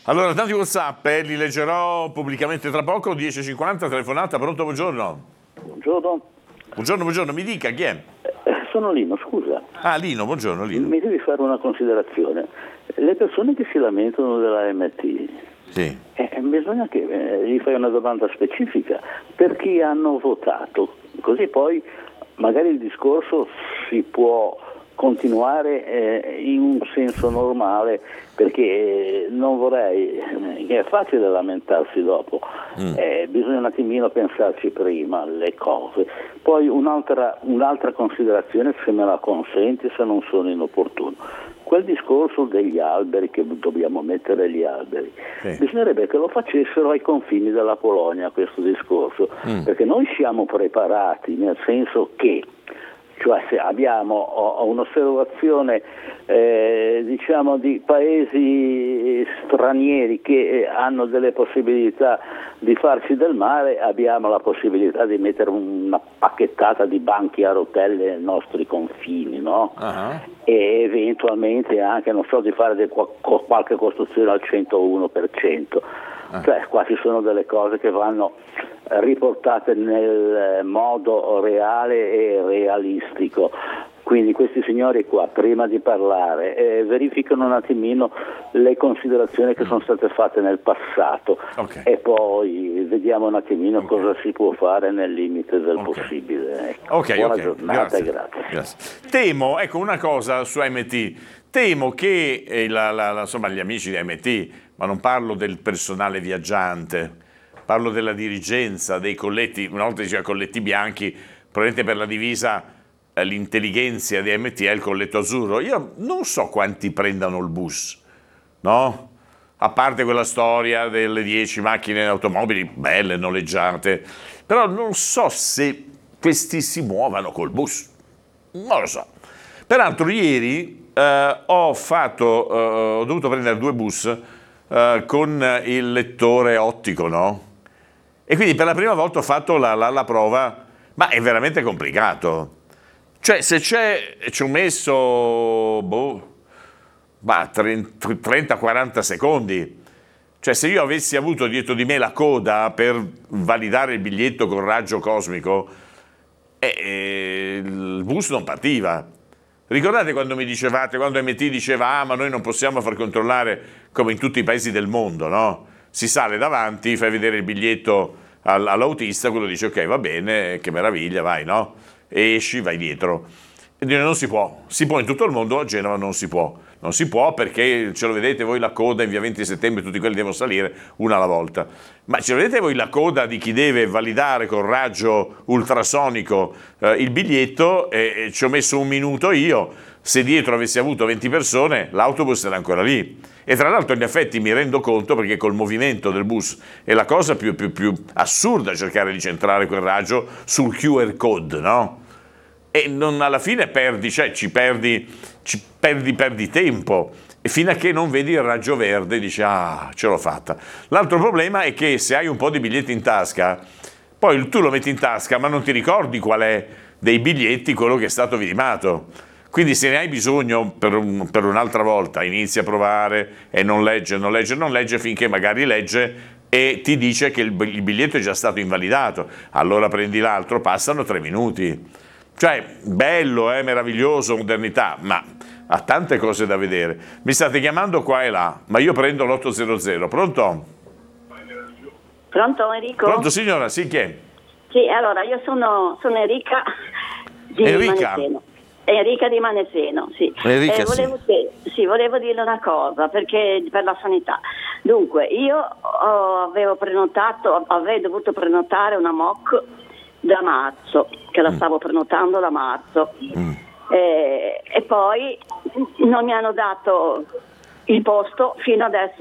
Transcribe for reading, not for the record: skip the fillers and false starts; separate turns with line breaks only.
Allora, tanti WhatsApp, li leggerò pubblicamente tra poco. 10:50, telefonata, pronto, buongiorno.
Buongiorno.
Buongiorno, mi dica chi è?
Sono Lino, scusa.
Ah, Lino, buongiorno Lino.
Mi devi fare una considerazione. Le persone che si lamentano dell'AMT,
Sì.
bisogna che gli fai una domanda specifica per chi hanno votato, così poi magari il discorso si può continuare in un senso normale, perché non vorrei, che è facile lamentarsi dopo, bisogna un attimino pensarci prima alle cose. Poi un'altra considerazione, se me la consenti, se non sono inopportuno. Quel discorso degli alberi, che dobbiamo mettere gli alberi, bisognerebbe che lo facessero ai confini della Polonia questo discorso, perché noi siamo preparati, nel senso che, cioè se abbiamo un'osservazione diciamo di paesi stranieri che hanno delle possibilità di farci del male, abbiamo la possibilità di mettere una pacchettata di banchi a rotelle ai nostri confini, no? E eventualmente anche, non so, di fare qualche costruzione al 101%. Cioè qua ci sono delle cose che vanno riportate nel modo reale e realistico. Quindi questi signori qua, prima di parlare, verificano un attimino le considerazioni che sono state fatte nel passato, e poi vediamo un attimino cosa si può fare nel limite del possibile. Buona giornata e grazie.
Temo, ecco una cosa su AMT, temo che insomma gli amici di AMT, ma non parlo del personale viaggiante, parlo della dirigenza, dei colletti, una volta diceva colletti bianchi, probabilmente per la divisa l'intelligenza di AMT è il colletto azzurro. Io non so quanti prendano il bus, no? A parte quella storia delle 10 macchine automobili belle, noleggiate, però non so se questi si muovano col bus, non lo so. Peraltro ieri ho dovuto prendere 2 bus con il lettore ottico, no? E quindi per la prima volta ho fatto la prova, ma è veramente complicato. Cioè se ci ho messo 30-40 secondi. Cioè se io avessi avuto dietro di me la coda per validare il biglietto con raggio cosmico, il bus non partiva. Ricordate quando mi dicevate, quando MT diceva ma noi non possiamo far controllare, come in tutti i paesi del mondo, no? Si sale davanti, fai vedere il biglietto all'autista, quello dice ok, va bene, che meraviglia, vai, no? E esci, vai dietro. E dire non si può in tutto il mondo, a Genova non si può perché ce lo vedete voi la coda in via 20 settembre, tutti quelli devono salire una alla volta, ma ce lo vedete voi la coda di chi deve validare con raggio ultrasonico il biglietto, e ci ho messo 1 minuto io. Se dietro avessi avuto 20 persone l'autobus era ancora lì. E tra l'altro in effetti mi rendo conto, perché col movimento del bus è la cosa più assurda cercare di centrare quel raggio sul QR code, no? E alla fine perdi tempo, e fino a che non vedi il raggio verde dici ce l'ho fatta. L'altro problema è che se hai un po' di biglietti in tasca, poi tu lo metti in tasca ma non ti ricordi qual è dei biglietti quello che è stato vidimato. Quindi se ne hai bisogno per un'altra volta inizi a provare e non legge finché magari legge e ti dice che il biglietto è già stato invalidato, allora prendi l'altro, passano 3 minuti. Cioè, bello, meraviglioso, modernità, ma ha tante cose da vedere. Mi state chiamando qua e là, ma io prendo l'800. Pronto?
Pronto Enrico?
Pronto signora, sì, chi è?
Sì, allora io sono Enrica di Maneseno. Enrica di Maneseno, sì.
Enrica,
volevo dirle una cosa, perché per la sanità. Dunque, io avrei dovuto prenotare una MOC da marzo, che la stavo prenotando da marzo, e poi non mi hanno dato il posto fino adesso